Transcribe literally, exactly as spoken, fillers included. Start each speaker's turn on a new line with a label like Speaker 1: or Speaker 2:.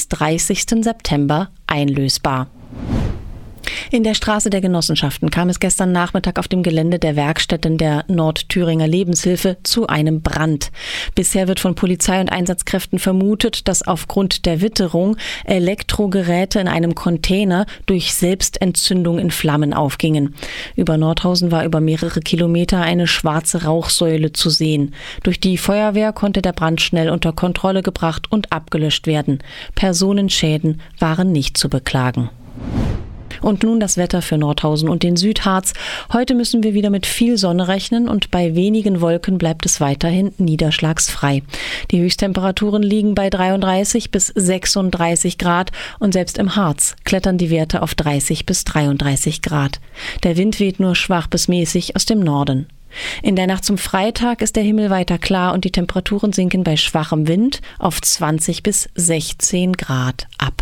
Speaker 1: bis dreißigsten September einlösbar. In der Straße der Genossenschaften kam es gestern Nachmittag auf dem Gelände der Werkstätten der Nordthüringer Lebenshilfe zu einem Brand. Bisher wird von Polizei und Einsatzkräften vermutet, dass aufgrund der Witterung Elektrogeräte in einem Container durch Selbstentzündung in Flammen aufgingen. Über Nordhausen war über mehrere Kilometer eine schwarze Rauchsäule zu sehen. Durch die Feuerwehr konnte der Brand schnell unter Kontrolle gebracht und abgelöscht werden. Personenschäden waren nicht zu beklagen. Und nun das Wetter für Nordhausen und den Südharz. Heute müssen wir wieder mit viel Sonne rechnen und bei wenigen Wolken bleibt es weiterhin niederschlagsfrei. Die Höchsttemperaturen liegen bei dreiunddreißig bis sechsunddreißig Grad und selbst im Harz klettern die Werte auf dreißig bis dreiunddreißig Grad. Der Wind weht nur schwach bis mäßig aus dem Norden. In der Nacht zum Freitag ist der Himmel weiter klar und die Temperaturen sinken bei schwachem Wind auf zwanzig bis sechzehn Grad ab.